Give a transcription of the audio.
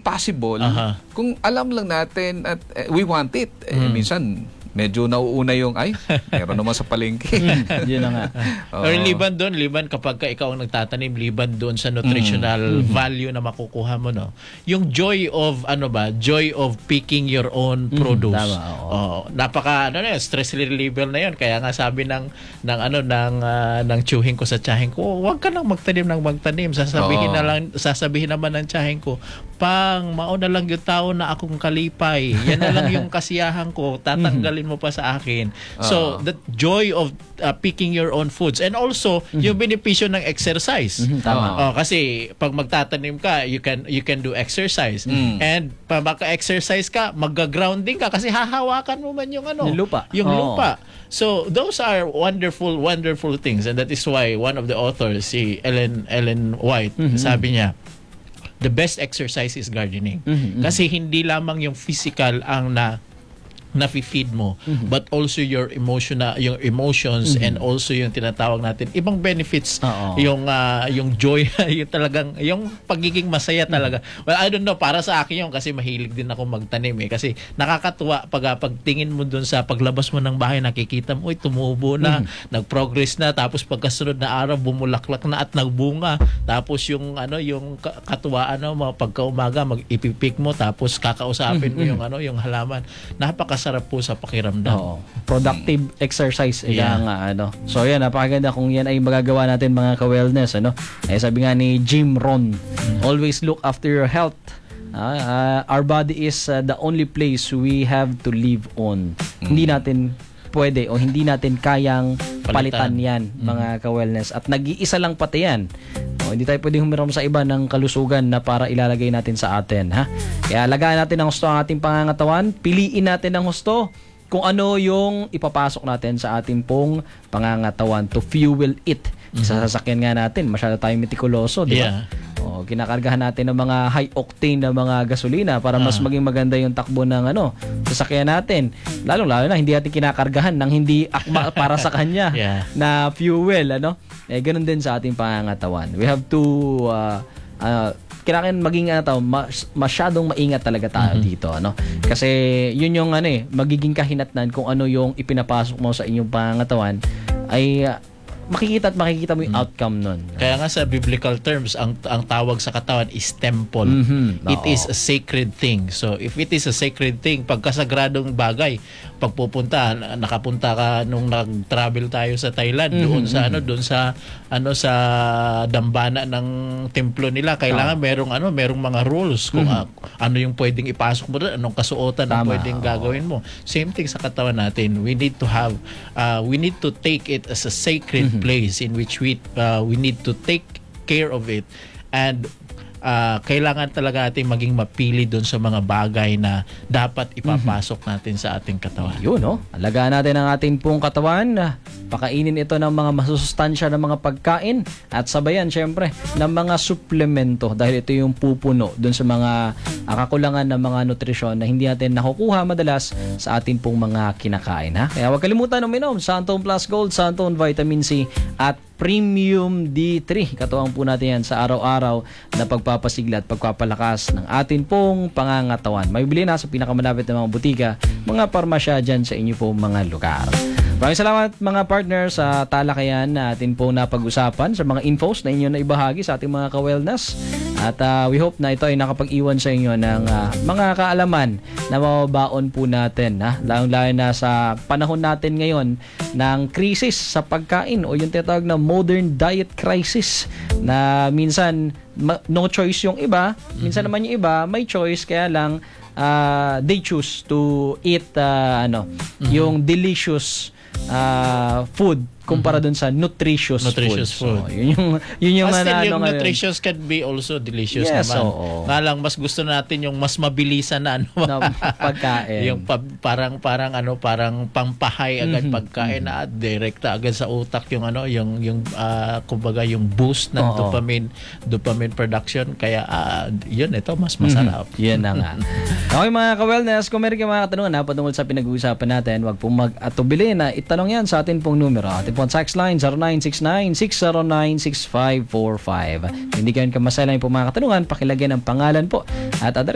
possible kung alam lang natin at we want it. Minsan medyo nauuna yung meron naman sa palengke. Yun na nga. Or liban kapag ikaw ang nagtatanim, liban doon sa nutritional value na makukuha mo, no. Yung joy of joy of picking your own produce. Tama, napaka stress reliever na 'yon. Kaya nga sabi ng tiyuhin ko sa tiyahin ko, huwag ka nang magtanim ng magtanim. Sasabihin naman ng tiyahin ko, mauna lang yung tao na akong kalipay. Yan na lang yung kasiyahan ko. Tatanggalin mo pa sa akin. So, the joy of picking your own foods. And also, yung benepisyo ng exercise. Tama. Kasi, pag magtatanim ka, you can do exercise. And, pag maka-exercise ka, mag-grounding ka kasi hahawakan mo man yung lupa. Yung lupa. So, those are wonderful, wonderful things. And that is why one of the authors, si Ellen White, sabi niya, the best exercise is gardening. Kasi hindi lamang yung physical ang na-feed mo, but also your emotions and also yung tinatawag natin ibang benefits, yung joy, yung talagang yung pagiging masaya talaga. Well, I don't know, para sa akin yung kasi mahilig din ako magtanim kasi nakakatuwa pag tingin mo dun sa paglabas mo ng bahay, nakikita mo tumubo na, nag-progress na, tapos pagkasunod na araw bumulaklak na at nagbunga, tapos yung katuwaan pagka-umaga mag-ipipik mo, tapos kakausapin mo yung halaman. Napakasarap po sa pakiramdam. Productive exercise. So yan, napakaganda kung yan ay magagawa natin mga ka-wellness. Sabi nga ni Jim Rohn, always look after your health. Our body is the only place we have to live on. Hindi natin pwede o hindi natin kayang palitan yan, mga ka-wellness. At nag-iisa lang pati yan. Hindi tayo pwedeng humiram sa iba ng kalusugan na para ilalagay natin sa atin. Kaya lagayan natin ng husto ang ating pangangatawan. Piliin natin ng husto kung ano yung ipapasok natin sa ating pong pangangatawan to fuel it. Sa sasakyan nga natin, masyado tayong metikuloso, di ba? Kinakargahan natin ng mga high octane na mga gasolina para mas maging maganda yung takbo ng sasakyan natin. Lalo na hindi natin kinakargahan ng hindi akma para sa kanya na fuel, ganun din sa ating pangangatawan. We have to kailangan maging masyadong maingat talaga tayo dito, Kasi yun yung magiging kahinatnan kung ano yung ipinapasok mo sa inyong pangangatawan ay makikita mo yung outcome nun. Kaya nga sa biblical terms, ang tawag sa katawan is temple. It is a sacred thing. So, if it is a sacred thing, pagkasagradong bagay, nakapunta ka nung nag-travel tayo sa Thailand, doon sa dambana ng templo nila, kailangan merong mga rules kung ano yung pwedeng ipasok mo doon, anong kasuotan ang pwedeng gagawin mo. Same thing sa katawan natin. We need to take it as a sacred place in which we need to take care of it, and kailangan talaga natin maging mapili doon sa mga bagay na dapat ipapasok natin sa ating katawan. Yun, alagaan natin ang ating pong katawan. Pakainin ito ng mga masusustansya ng mga pagkain at sabayan syempre ng mga suplemento dahil ito yung pupuno doon sa mga kakulangan ng mga nutrisyon na hindi natin nakukuha madalas sa ating pong mga kinakain. Kaya huwag kalimutan uminom Santon Plus Gold, Santon Vitamin C at Premium D3. Katuwang po natin yan sa araw-araw na pagpapasigla at pagpapalakas ng atin pong pangangatawan. May bili na sa pinakamalapit ng mga butika, mga parmasya dyan sa inyo pong mga lugar. Maraming salamat mga partner sa talakayan na atin pong napag-usapan, sa mga infos na inyo na ibahagi sa ating mga ka-wellness. At we hope na ito ay nakapag-iwan sa inyo ng mga kaalaman na mababaon po natin. Lalo na sa panahon natin ngayon ng krisis sa pagkain o yung tinatawag na modern diet crisis na minsan no choice yung iba, minsan naman yung iba may choice, kaya lang they choose to eat yung delicious food kumpara dun sa nutritious food. So, yun yung yung nutritious can be also delicious naman. Nga lang mas gusto natin yung mas mabilisan na pagkain. Yung parang pampahay agad pagkain na direkta agad sa utak yung kumbaga yung boost ng dopamine production, kaya ito mas masarap. Yan na nga. Okay mga ka-wellness, kung meron kayong mga katanungan patungkol sa pinag-uusapan natin, wag pong mag-atubili na itanong yan sa atin pong numero. Ating pong text line 0969-609-6545. Hindi kayo kamasalan po mga katanungan, pakilagyan ng pangalan po at